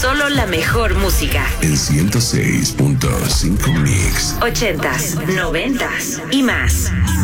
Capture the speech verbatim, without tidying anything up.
Solo la mejor música. En ciento seis punto cinco Mix. Ochentas, noventas y más.